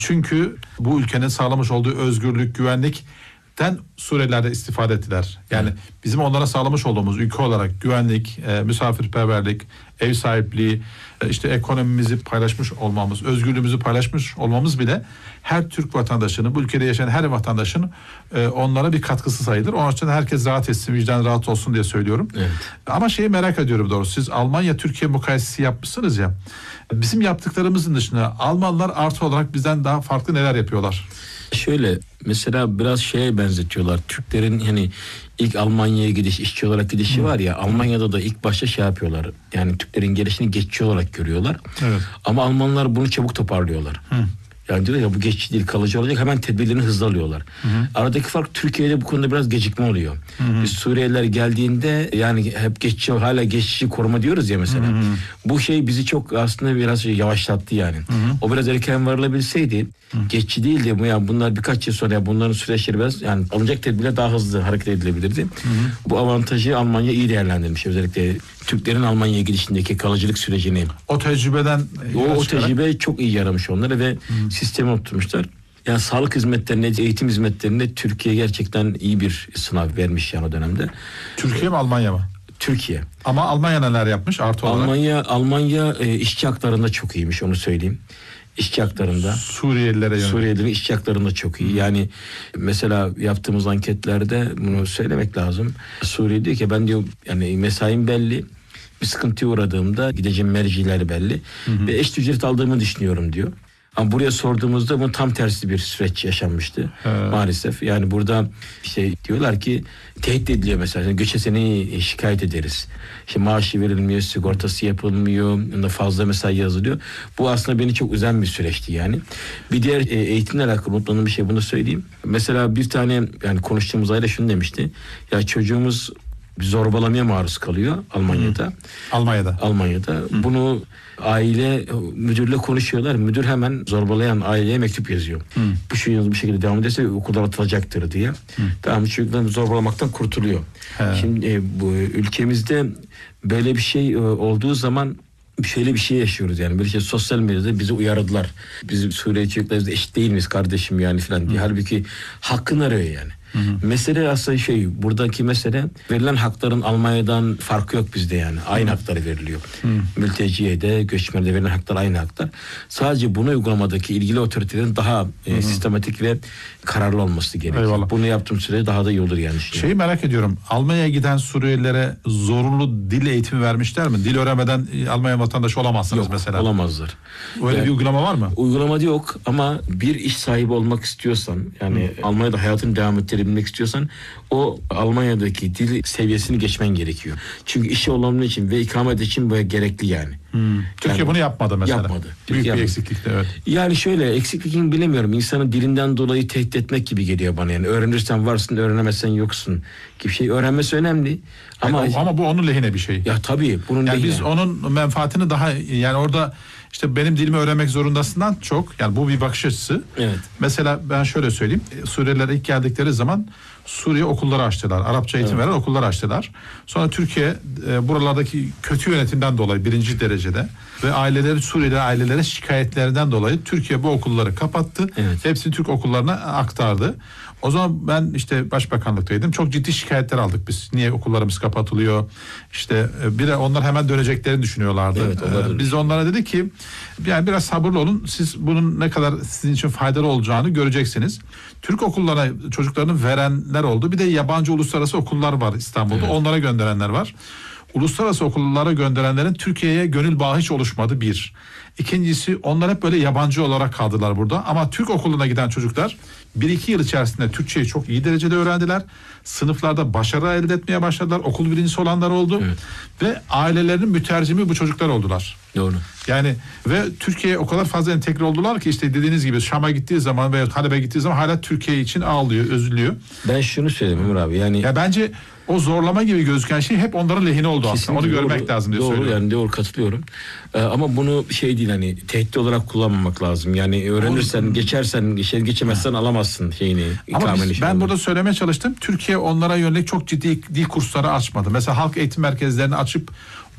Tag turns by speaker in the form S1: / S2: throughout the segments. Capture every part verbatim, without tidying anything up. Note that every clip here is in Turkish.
S1: Çünkü bu ülkenin sağlamış olduğu özgürlük, güvenlikten Suriyeliler de istifade ettiler. Yani evet. bizim onlara sağlamış olduğumuz ülke olarak güvenlik, e, misafirperverlik, ev sahipliği, e, işte ekonomimizi paylaşmış olmamız, özgürlüğümüzü paylaşmış olmamız bile her Türk vatandaşının, bu ülkede yaşayan her vatandaşın e, onlara bir katkısı sayılır. Onun için herkes rahat etsin, vicdan rahat olsun diye söylüyorum. Evet. Ama şeyi merak ediyorum doğrusu. Siz Almanya-Türkiye mukayesesi yapmışsınız ya. Bizim yaptıklarımızın dışında Almanlar artı olarak bizden daha farklı neler yapıyorlar?
S2: Şöyle mesela biraz şeye benzetiyorlar. Türklerin hani ilk Almanya'ya gidiş, işçi olarak gidişi Hı. var ya, Almanya'da da ilk başta şey yapıyorlar. Yani Türklerin gelişini geçici olarak görüyorlar. Evet. Ama Almanlar bunu çabuk toparlıyorlar. Hı. Yani diyor ya bu geçici değil, kalıcı olacak, hemen tedbirlerini hızlı alıyorlar. Hı hı. Aradaki fark Türkiye'de bu konuda biraz gecikme oluyor. Hı hı. Biz Suriyeliler geldiğinde yani hep geçici, hala geçici koruma diyoruz ya mesela. Hı hı. Bu şey bizi çok aslında biraz yavaşlattı yani. Hı hı. O biraz erken varılabilseydi, hı. geçici değildi bu, yani bunlar birkaç yıl sonra bunların süreçleri biraz yani alınacak tedbirler daha hızlı hareket edilebilirdi. Hı hı. Bu avantajı Almanya iyi değerlendirmiş, özellikle Türklerin Almanya'ya gidişindeki kalıcılık sürecini.
S1: O tecrübeden
S2: o, o tecrübe çok iyi yaramış onlara ve hı. sisteme oturmuşlar. Yani sağlık hizmetlerine, eğitim hizmetlerine Türkiye gerçekten iyi bir sınav vermiş yani o dönemde.
S1: Türkiye mi Almanya mı?
S2: Türkiye.
S1: Ama Almanya neler yapmış artı olarak?
S2: Almanya Almanya e, işçi haklarında çok iyiymiş, onu söyleyeyim. İşçi haklarında.
S1: Suriyelilere yönelik.
S2: Suriyelilerin işçi haklarında çok iyi. Yani mesela yaptığımız anketlerde bunu söylemek lazım. Suriye diyor ki ben diyor yani mesaim belli. Bir sıkıntıya uğradığımda gideceğim merciler belli. Hı hı. Ve eş ücret aldığımı düşünüyorum diyor. Ama buraya sorduğumuzda bunun tam tersi bir süreç yaşanmıştı He. maalesef. Yani burada şey diyorlar ki tehdit ediliyor mesela. Yani göçe seni şikayet ederiz. İşte maaşı verilmiyor, sigortası yapılmıyor, fazla mesai yazılıyor. Bu aslında beni çok üzen bir süreçti yani. Bir diğer eğitimle alakalı unuttuğum bir şey, bunu söyleyeyim. Mesela bir tane yani konuştuğumuz aile şunu demişti. Ya çocuğumuz zorbalamaya maruz kalıyor Almanya'da. Hı.
S1: Almanya'da.
S2: Almanya'da. Hı. Bunu aile müdürle konuşuyorlar. Müdür hemen zorbalayan aileye mektup yazıyor. Hı. Bu şu yıl bir şekilde devam ederse okuldan atılacaktır diye. Hı. Tamam, çocuklar zorbalamaktan kurtuluyor. He. Şimdi e, bu ülkemizde böyle bir şey e, olduğu zaman şöyle bir şey yaşıyoruz yani. Böyle şey sosyal medyada bizi uyardılar. Biz Suriye çocuklarımız eşit değil miyiz kardeşim yani falan diye. Hı. Halbuki hakkını arıyor yani. Hı hı. Mesele aslında şey, buradaki mesele verilen hakların Almanya'dan farkı yok bizde yani. Aynı hı. hakları veriliyor. Hı. Mülteciye de göçmene de verilen haklar aynı haklar. Sadece bunu uygulamadaki ilgili otoritelerin daha e, sistematik ve kararlı olması gerekiyor. Eyvallah. Bunu yaptığım süre daha da iyi olur yani.
S1: Şeyi merak ediyorum. Almanya'ya giden Suriyelilere zorunlu dil eğitimi vermişler mi? Dil öğrenmeden Almanya vatandaşı olamazsınız
S2: yok,
S1: mesela.
S2: Olamazlar.
S1: Öyle yani, bir uygulama var mı?
S2: Uygulamada yok ama bir iş sahibi olmak istiyorsan yani hı. Almanya'da hayatını devam ettirebilmek istiyorsan o Almanya'daki dil seviyesini geçmen gerekiyor. Çünkü işi olabilmek için ve ikamet için bu gerekli yani.
S1: Hmm. Türkiye yani, bunu yapmadı mesela.
S2: Yapmadı.
S1: Büyük
S2: yapmadı.
S1: bir eksiklikti evet.
S2: Yani şöyle eksikliğini bilemiyorum. İnsanın dilinden dolayı tehdit etmek gibi geliyor bana yani. Öğrenirsen varsın, öğrenemezsen yoksun gibi şey. Öğrenmesi önemli. Ama
S1: yani, ama bu onun lehine bir şey.
S2: Ya tabii bunun
S1: yani
S2: lehine.
S1: Biz onun menfaatini daha yani orada işte benim dilimi öğrenmek zorundasından çok yani bu bir bakış açısı.
S2: Evet.
S1: Mesela ben şöyle söyleyeyim. Suriyeliler ilk geldikleri zaman Suriye okulları açtılar. Arapça eğitim evet. veren okullar açtılar. Sonra Türkiye e, buralardaki kötü yönetimden dolayı birinci derecede ve aileleri Suriyeli ailelere şikayetlerinden dolayı Türkiye bu okulları kapattı. Evet. Hepsini Türk okullarına aktardı. O zaman ben işte başbakanlıktaydım. Çok ciddi şikayetler aldık biz. Niye okullarımız kapatılıyor? İşte bir de onlar hemen döneceklerini düşünüyorlardı. Evet, ee, biz onlara dedik ki yani biraz sabırlı olun. Siz bunun ne kadar sizin için faydalı olacağını göreceksiniz. Türk okullarına çocuklarını verenler oldu. Bir de yabancı uluslararası okullar var İstanbul'da. Evet. Onlara gönderenler var. Uluslararası okullara gönderenlerin Türkiye'ye gönül bağı hiç oluşmadı bir. İkincisi onlar hep böyle yabancı olarak kaldılar burada. Ama Türk okuluna giden çocuklar bir iki yıl içerisinde Türkçeyi çok iyi derecede öğrendiler. Sınıflarda başarı elde etmeye başladılar. Okul birincisi olanlar oldu. Evet. Ve ailelerinin mütercimi bu çocuklar oldular.
S2: Doğru.
S1: Yani ve Türkiye'ye o kadar fazla entegre oldular ki işte dediğiniz gibi Şam'a gittiği zaman veya Halep'e gittiği zaman hala Türkiye için ağlıyor, üzülüyor.
S2: Ben şunu söyleyeyim Ömür abi yani.
S1: Ya bence o zorlama gibi gözüken şey hep onların lehine oldu aslında. Onu doğru, görmek lazım diye
S2: doğru,
S1: söylüyorum.
S2: Yani doğru katılıyorum. Ee, ama bunu şey değil hani tehdit olarak kullanmamak lazım. Yani öğrenirsen, o, geçersen, geçer geçemezsen ha. alamazsın şeyini.
S1: Ama biz, ben olarak. burada söylemeye çalıştım. Türkiye onlara yönelik çok ciddi dil kursları açmadı. Mesela halk eğitim merkezlerini açıp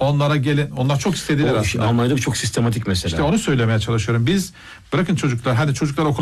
S1: Onlara gelin. Onlar çok istediler
S2: O,
S1: aslında.
S2: Almanya'da bu çok sistematik mesela.
S1: İşte onu söylemeye çalışıyorum. Biz bırakın çocuklar, hadi çocuklar okula